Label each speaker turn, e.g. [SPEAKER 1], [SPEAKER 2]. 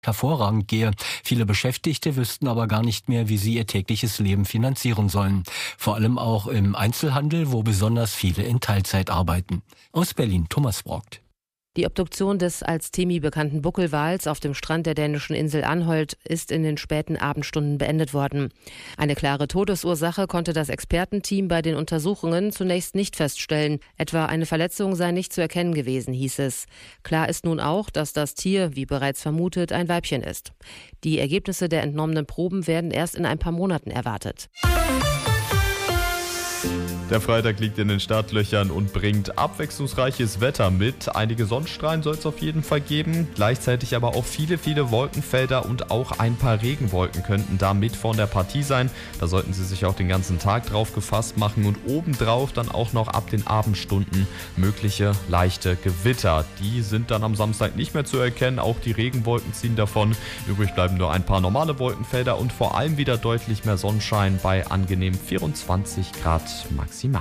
[SPEAKER 1] hervorragend gehe. Viele Beschäftigte wüssten aber gar nicht mehr, wie sie ihr tägliches Leben finanzieren sollen. Vor allem auch im Einzelhandel, wo besonders viele in Teilzeit arbeiten. Aus Berlin, Thomas Brockt.
[SPEAKER 2] Die Obduktion des als Temi bekannten Buckelwals auf dem Strand der dänischen Insel Anholt ist in den späten Abendstunden beendet worden. Eine klare Todesursache konnte das Expertenteam bei den Untersuchungen zunächst nicht feststellen. Etwa eine Verletzung sei nicht zu erkennen gewesen, hieß es. Klar ist nun auch, dass das Tier, wie bereits vermutet, ein Weibchen ist. Die Ergebnisse der entnommenen Proben werden erst in ein paar Monaten erwartet.
[SPEAKER 3] Der Freitag liegt in den Startlöchern und bringt abwechslungsreiches Wetter mit. Einige Sonnenstrahlen soll es auf jeden Fall geben, gleichzeitig aber auch viele Wolkenfelder und auch ein paar Regenwolken könnten da mit von der Partie sein. Da sollten Sie sich auch den ganzen Tag drauf gefasst machen und obendrauf dann auch noch ab den Abendstunden mögliche leichte Gewitter. Die sind dann am Samstag nicht mehr zu erkennen, auch die Regenwolken ziehen davon. Übrig bleiben nur ein paar normale Wolkenfelder und vor allem wieder deutlich mehr Sonnenschein bei angenehm 24 Grad maximal.